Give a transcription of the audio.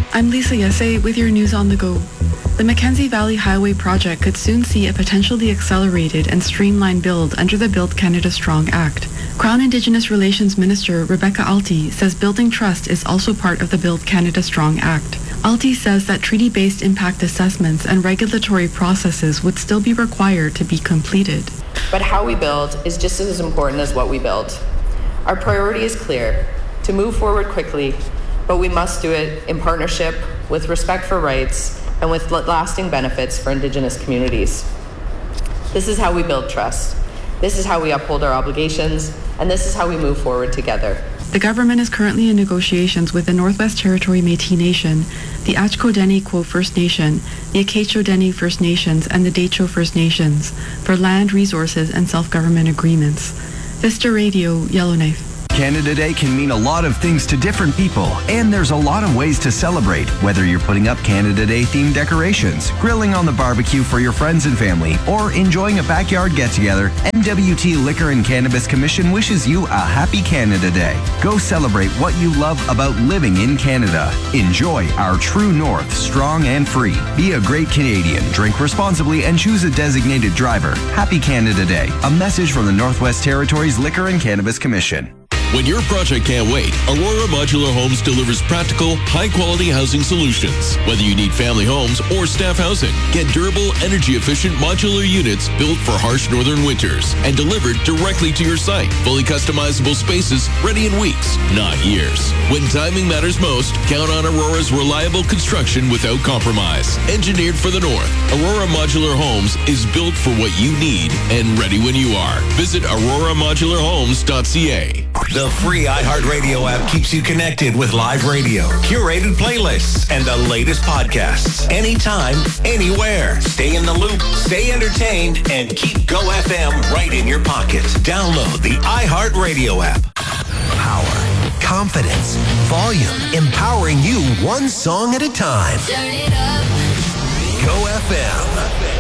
I'm Lisa Yese with your news on the go. The Mackenzie Valley Highway project could soon see a potentially accelerated and streamlined build under the Build Canada Strong Act. Crown Indigenous Relations Minister Rebecca Alty says building trust is also part of the Build Canada Strong Act. Alty says that treaty-based impact assessments and regulatory processes would still be required to be completed. But how we build is just as important as what we build. Our priority is clear, to move forward quickly, but we must do it in partnership with respect for rights and with lasting benefits for Indigenous communities. This is how we build trust. This is how we uphold our obligations, and this is how we move forward together. The government is currently in negotiations with the Northwest Territory Métis Nation, the Atchko-Dene-Quo First Nation, the Akecho-Dene First Nations, and the Dehcho First Nations for land, resources, and self-government agreements. Vista Radio, Yellowknife. Canada Day can mean a lot of things to different people, and there's a lot of ways to celebrate, whether you're putting up Canada Day themed decorations, grilling on the barbecue for your friends and family, or enjoying a backyard get-together. NWT Liquor and Cannabis Commission wishes you a happy Canada Day. Go celebrate what you love about living in Canada. Enjoy our true north, strong and free. Be a great Canadian, drink responsibly, and choose a designated driver. Happy Canada Day. A message from the Northwest Territories Liquor and Cannabis Commission. When your project can't wait, Aurora Modular Homes delivers practical, high-quality housing solutions. Whether you need family homes or staff housing, get durable, energy-efficient modular units built for harsh northern winters and delivered directly to your site. Fully customizable spaces ready in weeks, not years. When timing matters most, count on Aurora's reliable construction without compromise. Engineered for the north, Aurora Modular Homes is built for what you need and ready when you are. Visit auroramodularhomes.ca. The free iHeartRadio app keeps you connected with live radio, curated playlists, and the latest podcasts. Anytime, anywhere. Stay in the loop, stay entertained, and keep Go FM right in your pocket. Download the iHeartRadio app. Power, confidence, volume, empowering you one song at a time. Turn it up. Go FM.